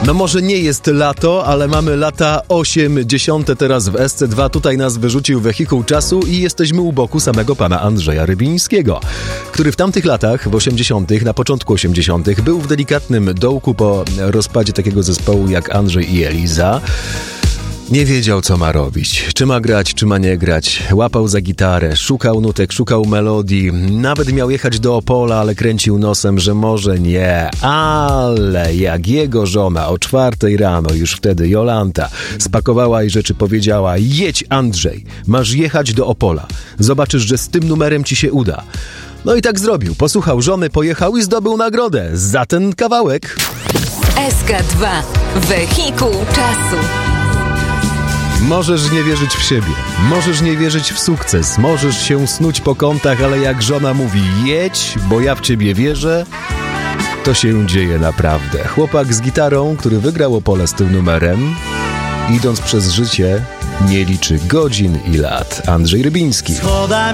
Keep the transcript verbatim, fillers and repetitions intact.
No może nie jest lato, ale mamy lata osiemdziesiąte teraz w S C dwa. Tutaj nas wyrzucił wehikuł czasu i jesteśmy u boku samego pana Andrzeja Rybińskiego, który w tamtych latach, w osiemdziesiątych, na początku osiemdziesiątych, był w delikatnym dołku po rozpadzie takiego zespołu jak Andrzej i Eliza. Nie wiedział, co ma robić. Czy ma grać, czy ma nie grać. Łapał za gitarę, szukał nutek, szukał melodii. Nawet miał jechać do Opola, ale kręcił nosem, że może nie. Ale jak jego żona o czwartej rano, już wtedy Jolanta, spakowała i rzeczy powiedziała: jedź, Andrzej, masz jechać do Opola. Zobaczysz, że z tym numerem ci się uda. No i tak zrobił. Posłuchał żony, pojechał i zdobył nagrodę za ten kawałek. S K dwa. Wehikuł czasu. Możesz nie wierzyć w siebie, możesz nie wierzyć w sukces, możesz się snuć po kątach, ale jak żona mówi jedź, bo ja w ciebie wierzę, to się dzieje naprawdę. Chłopak z gitarą, który wygrał Opole z tym numerem, idąc przez życie, nie liczy godzin i lat. Andrzej Rybiński.